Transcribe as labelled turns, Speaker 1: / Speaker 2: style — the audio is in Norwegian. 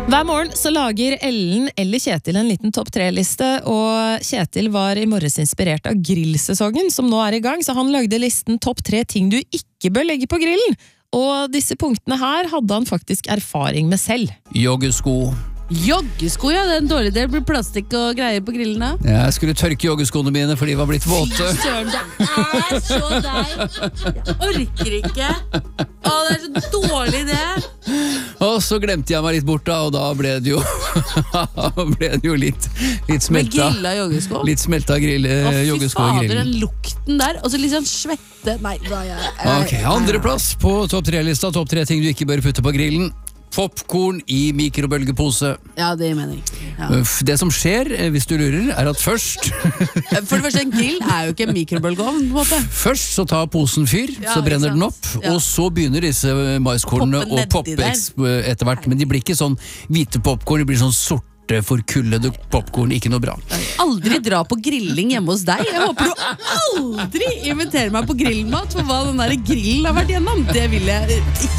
Speaker 1: Hver morgen så lager Ellen eller Kjetil en liten topp 3-liste, og Kjetil var i morges inspirert av grillsesongen som nå er i gang, så han lagde listen topp 3 ting du ikke bør legge på grillen. Og disse punktene her hadde han faktisk erfaring med selv.
Speaker 2: Joggesko.
Speaker 3: Joggesko, ja, det er en dårlig del. Blir plastikk og greier på grillen da.
Speaker 2: Jeg skulle tørke joggeskoene mine, for de var blitt våte.
Speaker 3: Søren, det er så deg. Jeg orker ikke. Å, det er så dårlig det.
Speaker 2: Og så glemte jeg meg litt bort da, og da ble det jo, litt smelta.
Speaker 3: Med grilla joggesko?
Speaker 2: Litt smelta joggesko i
Speaker 3: Fy fader,
Speaker 2: grillen.
Speaker 3: den lukten der. Og så litt sånn svette. Nei, da er jeg...
Speaker 2: Ok, andre plass på topp 3-lista. Topp 3 ting du ikke bør putte på grillen. Popcorn i mikrobølgepose.
Speaker 3: Ja, det gir mening. Ja.
Speaker 2: Det som skjer, hvis du lurer, er at først
Speaker 3: For det første, en grill er jo ikke en mikrobølgeovn, på en måte.
Speaker 2: Først så tar posen fyr,
Speaker 3: Ja,
Speaker 2: så brenner
Speaker 3: ikke
Speaker 2: den
Speaker 3: sant?
Speaker 2: opp,
Speaker 3: Ja.
Speaker 2: og så begynner disse maiskornene
Speaker 3: Poppe
Speaker 2: å
Speaker 3: nedi
Speaker 2: poppe
Speaker 3: der.
Speaker 2: etter hvert, men de blir ikke sånn hvite popcorn, de blir sånn sorte, forkullede popcorn, ikke noe bra.
Speaker 3: Aldri dra på grilling hjemme hos deg. Jeg håper du aldri inviterer meg på grillmat, for hva den der grillen har vært gjennom. Det vil jeg ikke.